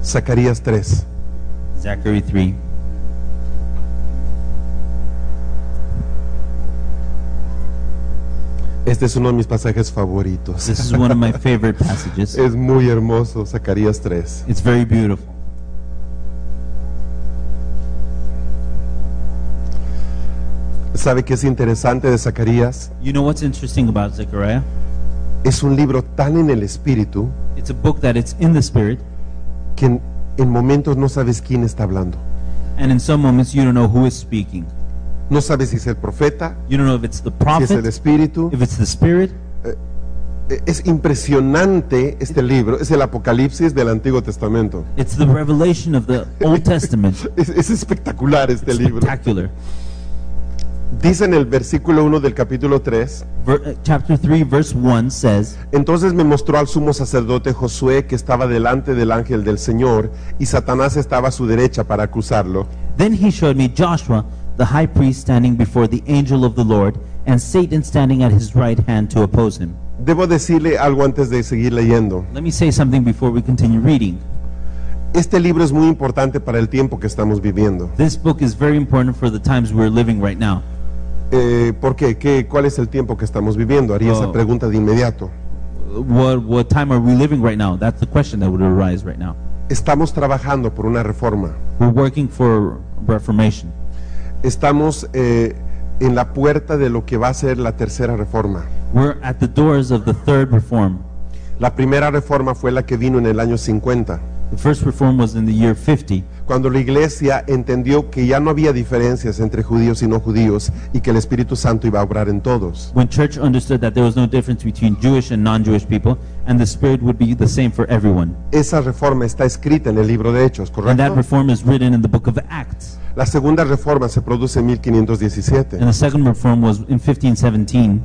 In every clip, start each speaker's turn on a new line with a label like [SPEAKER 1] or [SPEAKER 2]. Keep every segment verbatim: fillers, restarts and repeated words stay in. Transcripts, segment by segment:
[SPEAKER 1] Zacarías tres.
[SPEAKER 2] Zachary three.
[SPEAKER 1] Este es uno de mis pasajes favoritos.
[SPEAKER 2] This is one of my favorite passages.
[SPEAKER 1] Es muy hermoso, Zacarías tres.
[SPEAKER 2] It's very beautiful.
[SPEAKER 1] ¿Sabe qué es interesante de Zacarías?
[SPEAKER 2] You know what's interesting about Zechariah?
[SPEAKER 1] Es un libro tan en el espíritu
[SPEAKER 2] It's a book that it's in the spirit,
[SPEAKER 1] que en, en momentos no sabes quién está hablando.
[SPEAKER 2] and in some moments you don't know who is speaking.
[SPEAKER 1] No sabes si es el profeta,
[SPEAKER 2] You don't know if it's the
[SPEAKER 1] si es el
[SPEAKER 2] prophet,
[SPEAKER 1] espíritu.
[SPEAKER 2] if it's the spirit.
[SPEAKER 1] Es impresionante este libro, es el Apocalipsis del Antiguo Testamento.
[SPEAKER 2] It's the revelation of the Old Testament.
[SPEAKER 1] Es, es espectacular este libro.
[SPEAKER 2] Spectacular.
[SPEAKER 1] Dice en el versículo uno del capítulo tres:
[SPEAKER 2] Ver, uh, chapter three, verse one says,
[SPEAKER 1] entonces me mostró al sumo sacerdote Josué que estaba delante del ángel del Señor, y Satanás estaba a su derecha para acusarlo.
[SPEAKER 2] Then he showed me Joshua, the high priest, standing before the angel of the Lord, and Satan standing at his right hand to oppose him.
[SPEAKER 1] Debo decirle algo antes de seguir leyendo.
[SPEAKER 2] Let me say something before we continue reading.
[SPEAKER 1] Este libro es muy importante para el tiempo que estamos viviendo.
[SPEAKER 2] This book is very important for the times we're living right now.
[SPEAKER 1] Eh, ¿Por qué? ¿Qué? ¿Cuál es el tiempo que estamos viviendo? Haría esa
[SPEAKER 2] Oh.
[SPEAKER 1] pregunta de inmediato.
[SPEAKER 2] What what time are we living right now? That's the question that would arise right now.
[SPEAKER 1] Estamos trabajando por una reforma.
[SPEAKER 2] We're working for reformation.
[SPEAKER 1] Estamos eh, en la puerta de lo que va a ser la tercera reforma.
[SPEAKER 2] We're at the doors of the third reform.
[SPEAKER 1] La primera reforma fue la que vino en el año cincuenta,
[SPEAKER 2] The first reform was in the year fifty,
[SPEAKER 1] cuando la iglesia entendió que ya no había diferencias entre judíos y no judíos y que el Espíritu Santo iba a obrar en todos.
[SPEAKER 2] when church understood that there was no difference between Jewish and non-Jewish people, and the Spirit would be the same for everyone.
[SPEAKER 1] Esa reforma está escrita en el libro de Hechos,
[SPEAKER 2] And that
[SPEAKER 1] ¿correcto?
[SPEAKER 2] reform is written in the book of Acts.
[SPEAKER 1] La segunda reforma se produce en mil quinientos diecisiete,
[SPEAKER 2] And the second reform was in fifteen seventeen,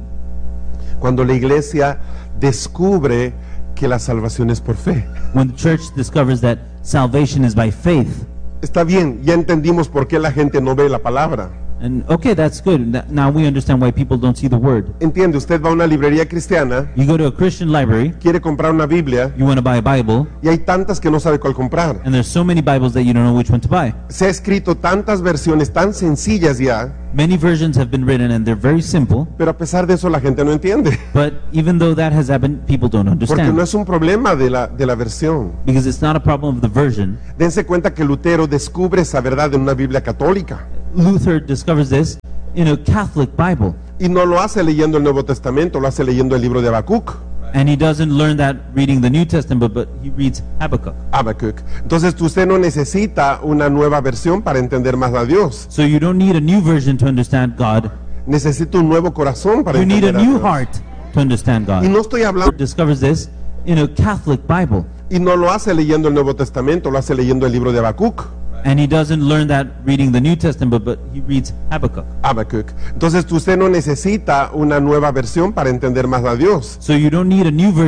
[SPEAKER 1] cuando la iglesia descubre que la salvación es por fe.
[SPEAKER 2] when the church discovers that salvation is by faith.
[SPEAKER 1] Está bien, ya entendimos por qué la gente no ve la palabra.
[SPEAKER 2] And okay, that's good. N- Now we understand why people don't see the word.
[SPEAKER 1] Entiende, usted va a una librería cristiana,
[SPEAKER 2] You go to a Christian library,
[SPEAKER 1] quiere comprar una Biblia
[SPEAKER 2] you want to buy a Bible,
[SPEAKER 1] y hay tantas que no sabe cuál comprar.
[SPEAKER 2] and there's so many Bibles that you don't know which one to buy.
[SPEAKER 1] Se ha escrito tantas versiones tan sencillas ya,
[SPEAKER 2] Many versions have been written and they're very simple,
[SPEAKER 1] pero a pesar de eso la gente no entiende.
[SPEAKER 2] but even though that has happened, people don't
[SPEAKER 1] Porque
[SPEAKER 2] understand.
[SPEAKER 1] no es un problema de la, de la versión.
[SPEAKER 2] Because it's not a problem of the version.
[SPEAKER 1] Dense cuenta que Lutero descubre esa verdad en una Biblia católica
[SPEAKER 2] Luther discovers this in a Catholic Bible,
[SPEAKER 1] y no lo hace leyendo el Nuevo Testamento, lo hace leyendo el libro de Habacuc.
[SPEAKER 2] and he doesn't learn that reading the New Testament, but he reads Habakkuk.
[SPEAKER 1] Habacuc. Entonces usted no necesita una nueva versión para entender más a Dios.
[SPEAKER 2] So you don't need a new version to understand God.
[SPEAKER 1] Necesita un nuevo corazón para
[SPEAKER 2] You need a
[SPEAKER 1] entender a
[SPEAKER 2] new
[SPEAKER 1] Dios.
[SPEAKER 2] heart to understand
[SPEAKER 1] Y
[SPEAKER 2] God.
[SPEAKER 1] no estoy hablando,
[SPEAKER 2] Discovers this in a Catholic Bible,
[SPEAKER 1] y no lo hace leyendo el Nuevo Testamento, lo hace leyendo el libro de Habacuc.
[SPEAKER 2] and he doesn't learn that reading the New Testament, but he reads Habakkuk.
[SPEAKER 1] Habacuc. Entonces usted no necesita una nueva versión para entender más a Dios.
[SPEAKER 2] So you don't need a new version